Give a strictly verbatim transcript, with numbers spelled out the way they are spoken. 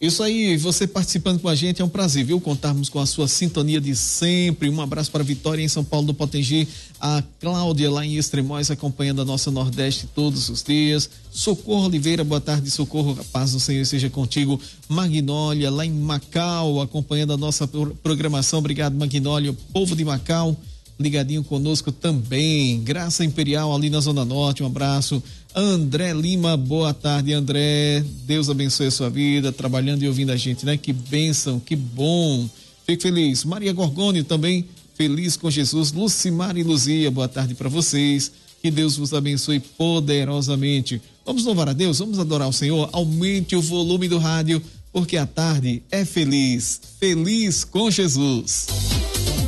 Isso aí, você participando com a gente é um prazer, viu? Contarmos com a sua sintonia de sempre. Um abraço para a Vitória em São Paulo do Potengi, a Cláudia lá em Extremóis acompanhando a nossa Nordeste todos os dias. Socorro Oliveira, boa tarde, Socorro, a paz do Senhor seja contigo. Magnólia lá em Macau acompanhando a nossa programação. Obrigado, Magnólia, povo de Macau ligadinho conosco também. Graça Imperial ali na Zona Norte, um abraço. André Lima, boa tarde, André. Deus abençoe a sua vida, trabalhando e ouvindo a gente, né? Que bênção, que bom. Fico feliz. Maria Gorgônio também, feliz com Jesus. Lucimar e Luzia, boa tarde para vocês. Que Deus vos abençoe poderosamente. Vamos louvar a Deus, vamos adorar o Senhor. Aumente o volume do rádio, porque a tarde é feliz. Feliz com Jesus.